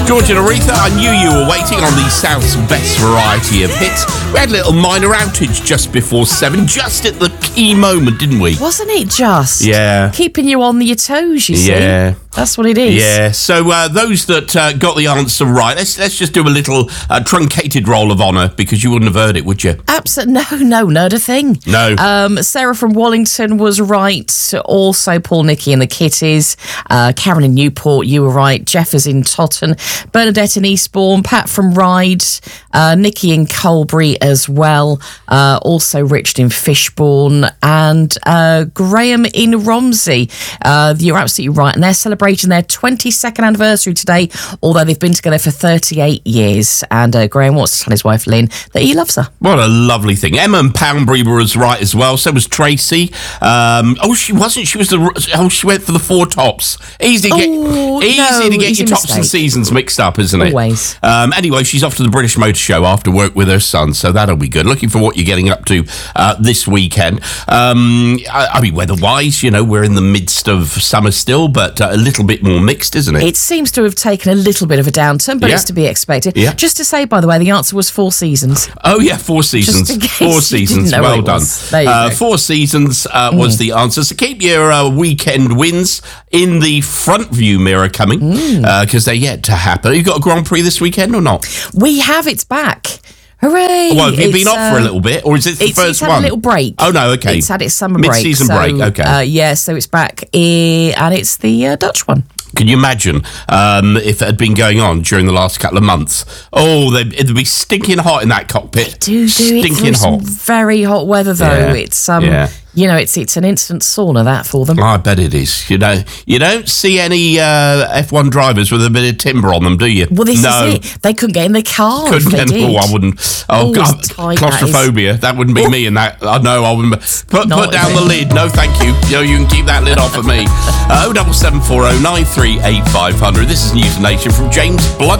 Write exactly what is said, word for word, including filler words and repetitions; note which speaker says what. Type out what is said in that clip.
Speaker 1: George and Aretha, I knew you were waiting on the South's best variety of hits. We had a little minor outage just before seven, just at the key moment, didn't we?
Speaker 2: Wasn't it just?
Speaker 1: Yeah.
Speaker 2: Keeping you on your toes, you see.
Speaker 1: Yeah.
Speaker 2: That's what it is.
Speaker 1: Yeah, so uh, those that uh, got the answer right, let's let's just do a little uh, truncated roll of honour, because you wouldn't have heard it, would you?
Speaker 2: Absolutely. No, no, not a thing.
Speaker 1: No.
Speaker 2: Um, Sarah from Wallington was right. Also, Paul, Nicky and the Kitties. Uh, Karen in Newport, you were right. Jeff is in Totton. Bernadette in Eastbourne. Pat from Ryde. Uh, Nicky in Colbury as well. Uh, also, Richard in Fishbourne. And uh, Graham in Romsey. Uh, you're absolutely right. And they're celebrating their twenty-second anniversary today, although they've been together for thirty-eight years. And uh, Graham wants to tell his wife Lynn that he loves her.
Speaker 1: What a lovely thing. Emma and Poundbury was right as well. So was Tracy. Um, oh, she wasn't. She was the. Oh, she went for the four tops. Easy to get,
Speaker 2: oh,
Speaker 1: easy
Speaker 2: no,
Speaker 1: to get your tops
Speaker 2: mistake.
Speaker 1: and seasons mixed up, isn't it?
Speaker 2: Always.
Speaker 1: Um, anyway, she's off to the British Motor Show after work with her son, so that'll be good. Looking for what you're getting up to uh, this weekend. Um, I, I mean, weather-wise, you know, we're in the midst of summer still, but uh, a little bit more mixed, isn't it?
Speaker 2: It seems to have taken a little bit of a downturn, but
Speaker 1: Yeah.
Speaker 2: it's to be expected.
Speaker 1: Yeah.
Speaker 2: Just to say, by the way, the answer was four seasons.
Speaker 1: Oh, yeah, four seasons.
Speaker 2: Just in case
Speaker 1: Four
Speaker 2: you
Speaker 1: seasons.
Speaker 2: didn't know
Speaker 1: Well
Speaker 2: it
Speaker 1: done.
Speaker 2: was. There you
Speaker 1: Uh,
Speaker 2: go.
Speaker 1: four seasons uh, was the answer. So keep your uh, weekend wins in the front view mirror coming, because they're yet to happen. You got a Grand Prix this weekend or not?
Speaker 2: We have its back. Hooray!
Speaker 1: Well, have you
Speaker 2: It's,
Speaker 1: been off
Speaker 2: uh,
Speaker 1: for a little bit, or is it the
Speaker 2: It's,
Speaker 1: first
Speaker 2: it's had
Speaker 1: one?
Speaker 2: a little break.
Speaker 1: Oh, no, okay.
Speaker 2: It's had its summer break.
Speaker 1: Mid-season
Speaker 2: so,
Speaker 1: break, okay.
Speaker 2: Uh, yeah, so it's back, eh, and it's the uh, Dutch one.
Speaker 1: Can you imagine um, if it had been going on during the last couple of months? Oh, they'd, it'd be stinking hot in that cockpit.
Speaker 2: Do do it
Speaker 1: stinking
Speaker 2: through some
Speaker 1: hot.
Speaker 2: very hot weather though.
Speaker 1: Yeah,
Speaker 2: It's um,
Speaker 1: yeah.
Speaker 2: you know, it's it's an instant sauna that for them.
Speaker 1: I bet it is. You know, you don't see any uh, F one drivers with a bit of timber on them, do you?
Speaker 2: Well, this
Speaker 1: no.
Speaker 2: is it. They couldn't get in the car.
Speaker 1: Couldn't
Speaker 2: if they
Speaker 1: get.
Speaker 2: did.
Speaker 1: Oh, I wouldn't. Oh,
Speaker 2: Oh,
Speaker 1: God,
Speaker 2: it's tight,
Speaker 1: claustrophobia. That, wouldn't be me in that. I know. I wouldn't. Put
Speaker 2: Not,
Speaker 1: put down
Speaker 2: is
Speaker 1: the
Speaker 2: it?
Speaker 1: lid. No, thank you. You know, you can keep that lid off of me. Oh, double seven four oh nine three eight five hundred. This is News Nation from James Blunt.